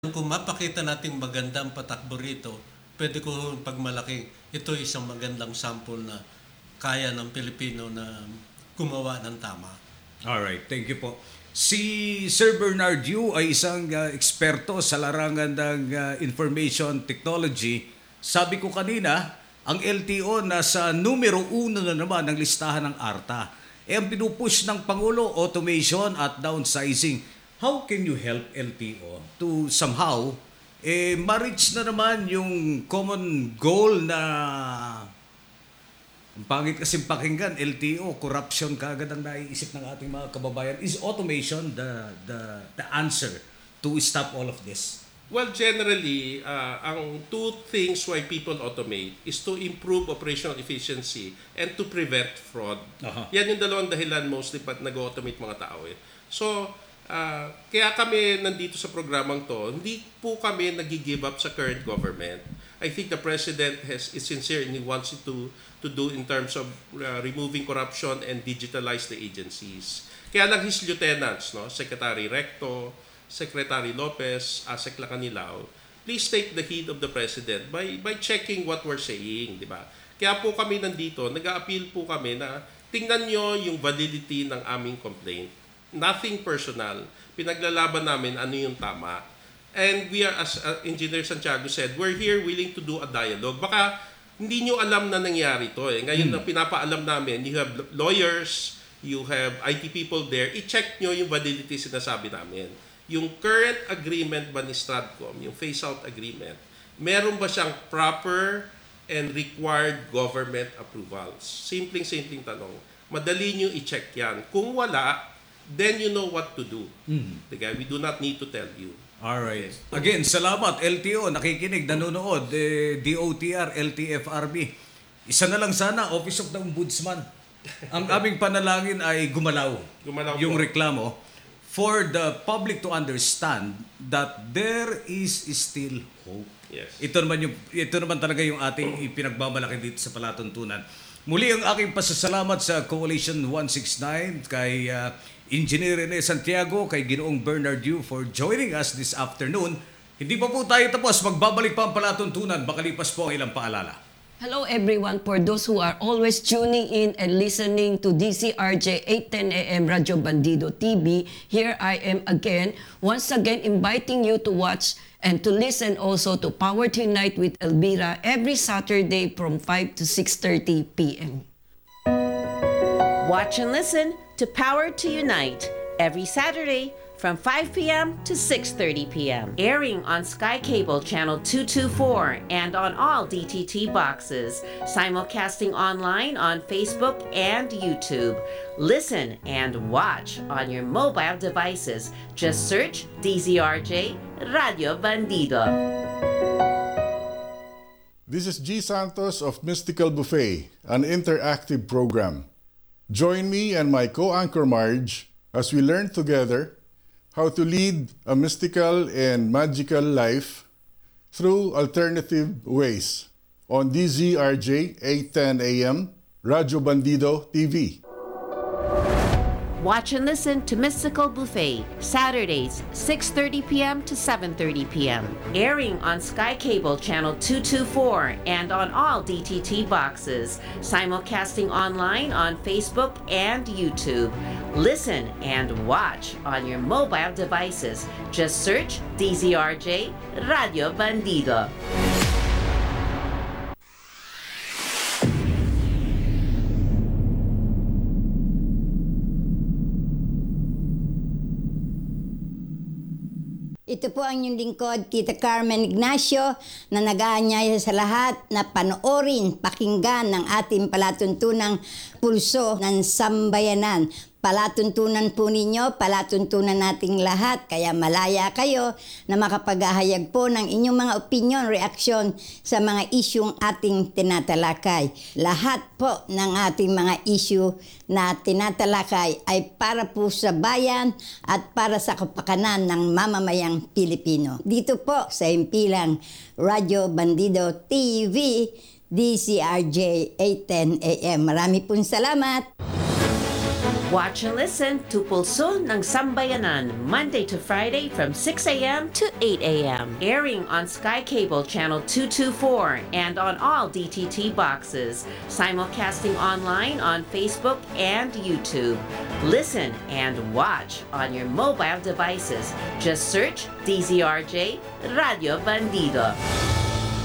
Kung mapakita nating magandang patakbo rito, pwede ko pagmalaki, ito isang magandang sample na kaya ng Pilipino na gumawa ng tama. Alright, thank you po. Si Sir Bernard Yu ay isang eksperto sa larangan ng information technology. Sabi ko kanina, ang LTO nasa numero 1 na naman ng listahan ng ARTA. Ang pinupush ng Pangulo, automation at downsizing. How can you help LTO to somehow ma-reach na naman yung common goal na ang pangit kasing pakinggan, LTO, corruption kaagad ang naiisip ng ating mga kababayan. Is automation the answer to stop all of this? Well, generally, ang two things why people automate is to improve operational efficiency and to prevent fraud. Yan yung dalawang dahilan mostly ba't nag-automate mga tao. So, kaya kami nandito sa programang to, hindi po kami nag-give up sa current government. I think the President is sincere and he wants it to do in terms of removing corruption and digitalize the agencies. Kaya lang his lieutenants, no, Secretary Recto, Secretary Lopez, Asek Lacanilao, please take the heed of the President by checking what we're saying, di ba? Kaya po kami nandito, nag-a-appeal po kami na tingnan nyo yung validity ng aming complaint. Nothing personal. Pinaglalaban namin ano yung tama. And we are, as Engineer Santiago said, we're here willing to do a dialogue. Baka hindi nyo alam na nangyari to eh. Ngayon na pinapaalam namin, you have lawyers, you have IT people there, i-check nyo yung validity sinasabi namin. Yung current agreement ba ni Stratcom, yung phase-out agreement, meron ba siyang proper and required government approvals? Simpleng-simpleng tanong. Madali nyo i-check yan. Kung wala, then you know what to do. Okay? We do not need to tell you. Alright. Again, salamat LTO, nakikinig, nanonood, DOTR, LTFRB. Isa na lang sana, Office of the Ombudsman. Ang aming panalangin ay gumalaw yung po. reklamo for the public to understand that there is still hope. Yes. Ito naman talaga yung ating ipinagmamalaki dito sa palatuntunan. Muli ang aking pasasalamat sa Coalition 169 kay Engineer Rene Santiago, kay Ginoong Bernard Yu for joining us this afternoon. Hindi pa po tayo tapos. Magbabalik pa ang palatuntunan. Makalipas po ang ilang paalala. Hello everyone, for those who are always tuning in and listening to DCRJ 810 AM Radio Bandido TV, here I am again, once again inviting you to watch and to listen also to Power to Unite with Elvira every Saturday from 5 to 6:30 p.m. Watch and listen to Power to Unite every Saturday from 5 p.m. to 6:30 p.m. Airing on Sky Cable Channel 224 and on all DTT boxes. Simulcasting online on Facebook and YouTube. Listen and watch on your mobile devices. Just search DZRJ Radio Bandido. This is G. Santos of Mystical Buffet, an interactive program. Join me and my co-anchor Marge as we learn together how to lead a mystical and magical life through alternative ways on DZRJ 810 AM, Radio Bandido TV. Watch and listen to Mystical Buffet, Saturdays, 6:30 p.m. to 7:30 p.m. Airing on Sky Cable Channel 224 and on all DTT boxes. Simulcasting online on Facebook and YouTube. Listen and watch on your mobile devices. Just search DZRJ Radio Bandido. Ito po ang inyong lingkod, Tita Carmen Ignacio, na nag-aanyaya sa lahat na panoorin, pakinggan ng ating palatuntunang pulso ng sambayanan. Palatuntunan po ninyo, palatuntunan nating lahat, kaya malaya kayo na makapaghahayag po ng inyong mga opinion, reaksyon sa mga isyung ating tinatalakay. Lahat po ng ating mga issue na tinatalakay ay para po sa bayan at para sa kapakanan ng mamamayang Pilipino. Dito po sa himpilang Radio Bandido TV, DCRJ 810 AM. Marami pong salamat! Watch and listen to Pulso ng Sambayanan, Monday to Friday from 6 a.m. to 8 a.m. Airing on Sky Cable Channel 224 and on all DTT boxes. Simulcasting online on Facebook and YouTube. Listen and watch on your mobile devices. Just search DZRJ Radio Bandido.